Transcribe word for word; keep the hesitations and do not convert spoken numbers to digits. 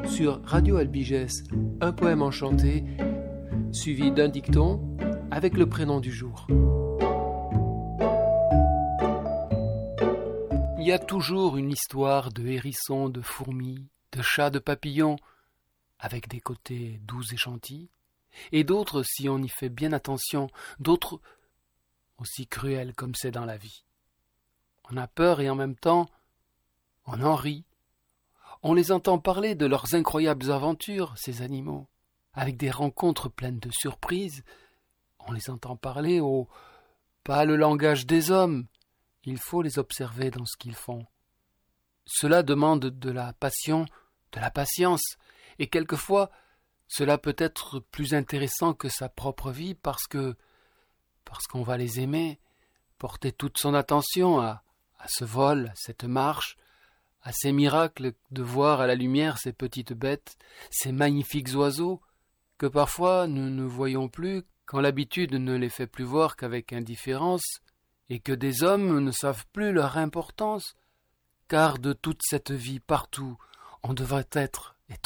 sur Radio Albigès, un poème enchanté, suivi d'un dicton avec le prénom du jour. Il y a toujours une histoire de hérissons, de fourmis, de chats, de papillons, avec des côtés doux et gentils, et d'autres, si on y fait bien attention, d'autres aussi cruels comme c'est dans la vie. On a peur et en même temps, on en rit. On les entend parler de leurs incroyables aventures, ces animaux, avec des rencontres pleines de surprises. On les entend parler au pâle langage des hommes. Il faut les observer dans ce qu'ils font. Cela demande de la passion, de la patience, et quelquefois, cela peut être plus intéressant que sa propre vie parce que, parce qu'on va les aimer, porter toute son attention à, à ce vol, à cette marche, à ces miracles de voir à la lumière ces petites bêtes, ces magnifiques oiseaux, que parfois nous ne voyons plus quand l'habitude ne les fait plus voir qu'avec indifférence, et que des hommes ne savent plus leur importance, car de toute cette vie partout, on devrait être